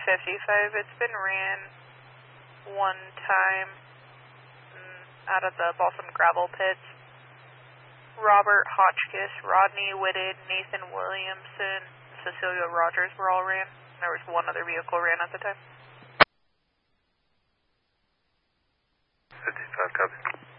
55, it's been ran one time out of the Balsam gravel pits. Robert Hotchkiss, Rodney Whitted, Nathan Williamson, Cecilia Rogers were all ran. There was one other vehicle ran at the time. 55, copy.